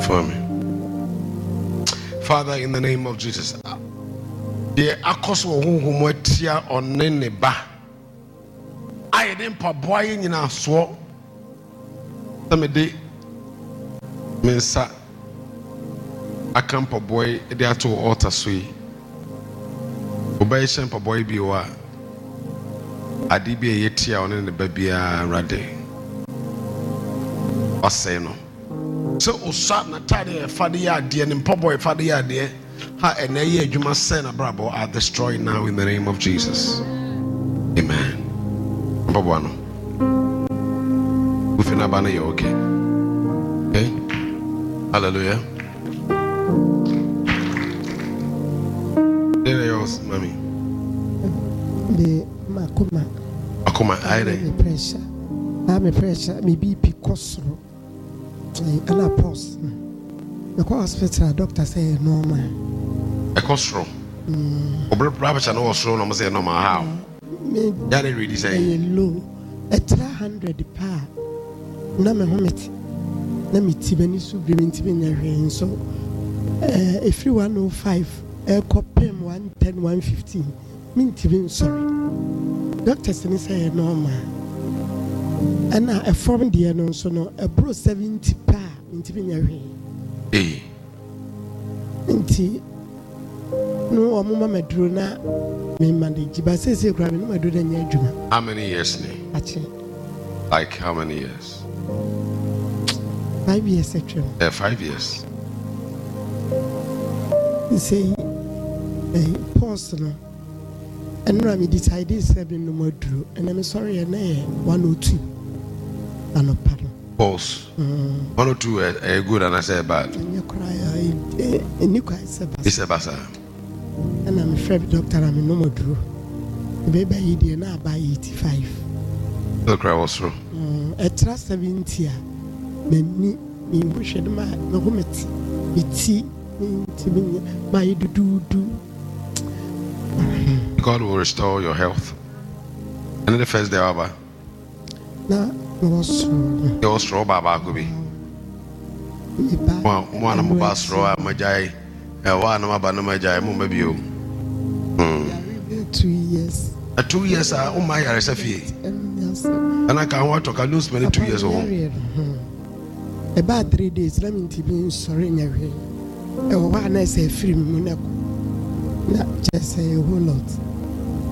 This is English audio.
for me. Father, in the name of Jesus, the akoso who motia on neba. I didn't boy in our sword. Some day, Mensa, I come for boy, they are to altar sweet. Obey Shampa boy be wa. Adibi a yetia on the baby rade. Or say no. So Usat Natadi, Fadia, dear, and Poboy Fadia, dear, ha and a year you must send a brabo are destroyed now in the name of Jesus. Amen. Babano. Within a banner, you okay? Okay? Hallelujah. There yours, mommy. The Makuma. Akuma, I pressure. I'm a pressure, maybe because. And I pause. The hospital doctor say normal. A costro. Rabbits and all so no say no how. Daddy really say low at 300 pa. Name homit. Name Tibeni subliminary. So if you 105, a copy 110, 115. Mean Tibin sorry. Doctor say normal. And now a form the announced no a bro 70 pa into binary. Eh. Inti no a mama madrona me manage, but says you grab no do than your juma. How many years? Like how many years? 5 years actually. 5 years. You say a personal. And Rami decided 7 no more drew, and I'm sorry, and 102. And no pardon. Pulse. 102 a good and I say bad. And you cry, and you cry, it's a bassa. And I'm afraid, doctor, I'm no more drew. The baby idea now by 85. The cry was through. A trust 70. Then me wish it my no committee. It's my do. God will restore your health. And then the first day, Baba. Now, your straw, Baba, could be. One of my straw, my jay, and one of my banana, maybe you. 2 years. 2 years, oh my, I fee. And I can't want to lose many 2 years old. About 3 days, let me be sorry. And one I say free, not just a whole lot.